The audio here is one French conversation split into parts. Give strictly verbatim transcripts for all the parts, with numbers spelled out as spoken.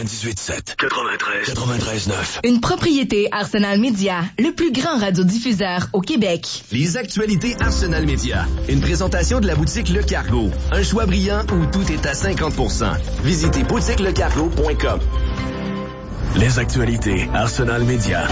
quatre-vingt-dix-huit sept. quatre-vingt-treize. quatre-vingt-treize neuf. Une propriété Arsenal Média, le plus grand radiodiffuseur au Québec. Les actualités Arsenal Média. Une présentation de la boutique Le Cargo. Un choix brillant où tout est à cinquante pour cent. Visitez boutique le cargo point com. Les actualités Arsenal Média.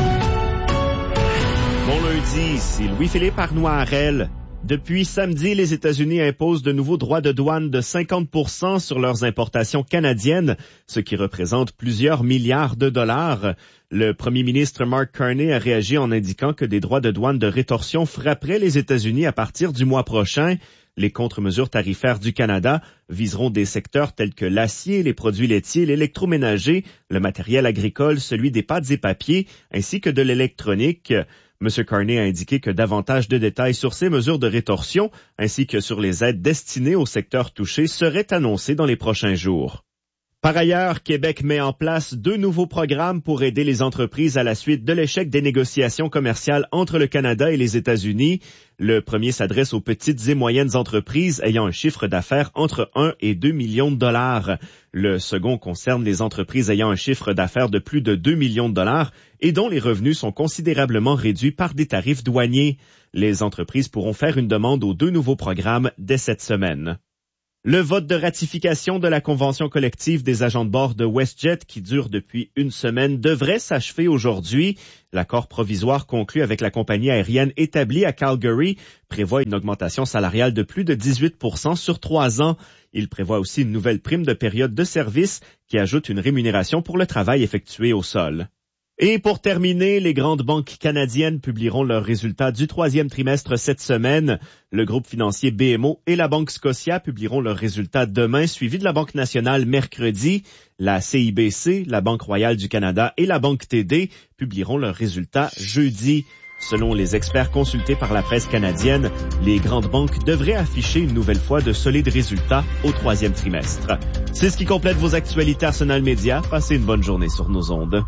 Bon lundi, ici Louis-Philippe Arnoirel. Depuis samedi, les États-Unis imposent de nouveaux droits de douane de cinquante pour cent sur leurs importations canadiennes, ce qui représente plusieurs milliards de dollars. Le premier ministre Mark Carney a réagi en indiquant que des droits de douane de rétorsion frapperaient les États-Unis à partir du mois prochain. Les contre-mesures tarifaires du Canada viseront des secteurs tels que l'acier, les produits laitiers, l'électroménager, le matériel agricole, celui des pâtes et papiers, ainsi que de l'électronique. M. Carney a indiqué que davantage de détails sur ces mesures de rétorsion, ainsi que sur les aides destinées aux secteurs touchés, seraient annoncés dans les prochains jours. Par ailleurs, Québec met en place deux nouveaux programmes pour aider les entreprises à la suite de l'échec des négociations commerciales entre le Canada et les États-Unis. Le premier s'adresse aux petites et moyennes entreprises ayant un chiffre d'affaires entre un et deux millions de dollars. Le second concerne les entreprises ayant un chiffre d'affaires de plus de deux millions de dollars et dont les revenus sont considérablement réduits par des tarifs douaniers. Les entreprises pourront faire une demande aux deux nouveaux programmes dès cette semaine. Le vote de ratification de la convention collective des agents de bord de WestJet, qui dure depuis une semaine, devrait s'achever aujourd'hui. L'accord provisoire conclu avec la compagnie aérienne établie à Calgary prévoit une augmentation salariale de plus de dix-huit pour cent sur trois ans. Il prévoit aussi une nouvelle prime de période de service qui ajoute une rémunération pour le travail effectué au sol. Et pour terminer, les grandes banques canadiennes publieront leurs résultats du troisième trimestre cette semaine. Le groupe financier B M O et la Banque Scotia publieront leurs résultats demain, suivi de la Banque nationale mercredi. La C I B C, la Banque royale du Canada et la Banque T D publieront leurs résultats jeudi. Selon les experts consultés par la presse canadienne, les grandes banques devraient afficher une nouvelle fois de solides résultats au troisième trimestre. C'est ce qui complète vos actualités Arsenal Média. Passez une bonne journée sur nos ondes.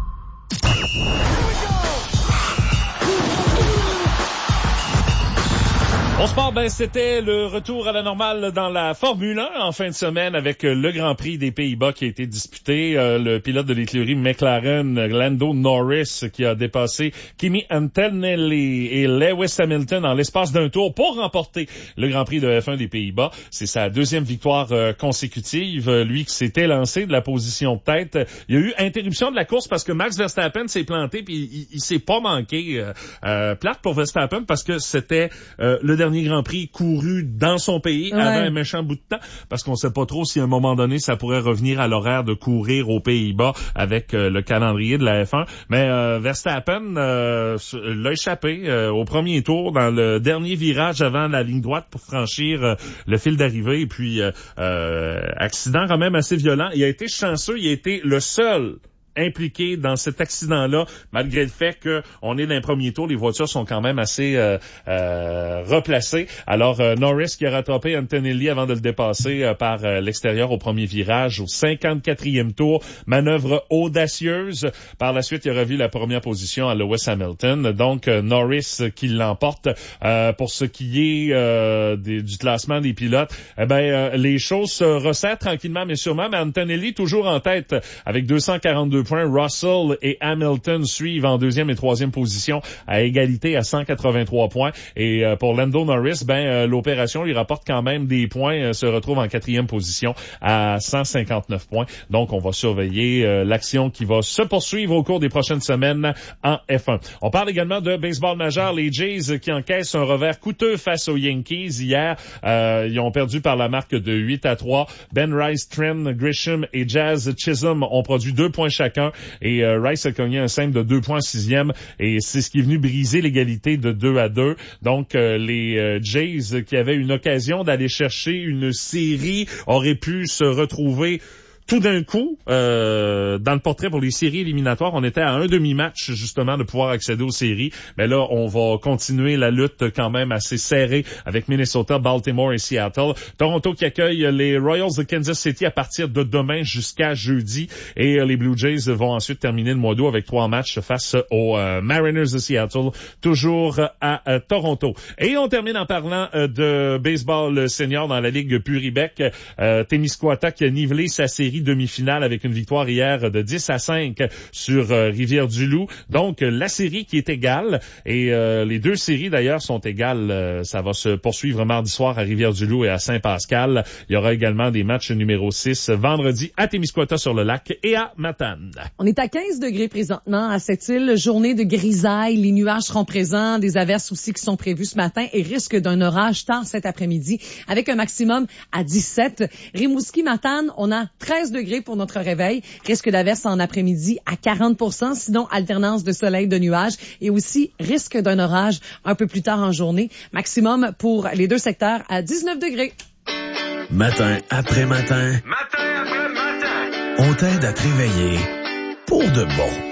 Au sport, ben, c'était le retour à la normale dans la Formule un en fin de semaine avec le Grand Prix des Pays-Bas qui a été disputé. Euh, le pilote de l'écurie McLaren, Lando Norris, qui a dépassé Kimi Antonelli et Lewis Hamilton en l'espace d'un tour pour remporter le Grand Prix de F un des Pays-Bas. C'est sa deuxième victoire euh, consécutive. Lui qui s'était lancé de la position de tête. Il y a eu interruption de la course parce que Max Verstappen s'est planté puis il, il s'est pas manqué. Euh, euh, plate pour Verstappen parce que c'était euh, le dernier Grand Prix couru dans son pays, ouais, avant un méchant bout de temps, parce qu'on sait pas trop si à un moment donné ça pourrait revenir à l'horaire de courir aux Pays-Bas avec euh, le calendrier de la F un. Mais euh, Verstappen euh, l'a échappé euh, au premier tour dans le dernier virage avant la ligne droite pour franchir euh, le fil d'arrivée. Et puis euh, euh, accident quand même assez violent. Il a été chanceux, il a été le seul impliqué dans cet accident-là, malgré le fait que on est dans le premier tour, les voitures sont quand même assez euh, euh, replacées. Alors, euh, Norris qui a rattrapé Antonelli avant de le dépasser euh, par euh, l'extérieur au premier virage, au cinquante-quatrième tour, manœuvre audacieuse. Par la suite, il a revu la première position à Lewis Hamilton. Donc, euh, Norris qui l'emporte. Euh, pour ce qui est euh, des, du classement des pilotes, eh ben, euh, les choses se resserrent tranquillement mais sûrement, mais Antonelli toujours en tête avec deux cent quarante-deux points. Russell et Hamilton suivent en deuxième et troisième position à égalité à cent quatre-vingt-trois points. Et euh, pour Lando Norris, ben euh, l'opération lui rapporte quand même des points, euh, se retrouve en quatrième position à cent cinquante-neuf points. Donc on va surveiller euh, l'action qui va se poursuivre au cours des prochaines semaines en F un. On parle également de baseball majeur, les Jays qui encaissent un revers coûteux face aux Yankees hier. Euh, ils ont perdu par la marque de huit à trois. Ben Rice, Trent Grisham et Jazz Chisholm ont produit deux points chacun. Et euh, Rice a cogné un simple de deux points sixième et c'est ce qui est venu briser l'égalité de deux à deux. Donc euh, les euh, Jays qui avaient une occasion d'aller chercher une série auraient pu se retrouver tout d'un coup, euh, dans le portrait pour les séries éliminatoires, on était à un demi-match justement de pouvoir accéder aux séries. Mais là, on va continuer la lutte quand même assez serrée avec Minnesota, Baltimore et Seattle. Toronto qui accueille les Royals de Kansas City à partir de demain jusqu'à jeudi. Et euh, les Blue Jays vont ensuite terminer le mois d'août avec trois matchs face aux euh, Mariners de Seattle, toujours à euh, Toronto. Et on termine en parlant euh, de baseball senior dans la Ligue Puribec. Euh, Témiscouata qui a nivelé sa série série demi-finale avec une victoire hier de dix à cinq sur euh, Rivière-du-Loup. Donc, la série qui est égale et euh, les deux séries d'ailleurs sont égales. Euh, ça va se poursuivre mardi soir à Rivière-du-Loup et à Saint-Pascal. Il y aura également des matchs numéro six vendredi à Témiscouata-sur-le-Lac et à Matane. On est à quinze degrés présentement à cette île. Journée de grisaille. Les nuages seront présents. Des averses aussi qui sont prévues ce matin et risque d'un orage tard cet après-midi avec un maximum à dix-sept. Rimouski, Matane, on a treize degrés pour notre réveil. Risque d'averse en après-midi à quarante pour cent. Sinon, alternance de soleil, de nuages et aussi risque d'un orage un peu plus tard en journée. Maximum pour les deux secteurs à dix-neuf degrés. Matin après matin. Matin après matin. On t'aide à te réveiller pour de bon.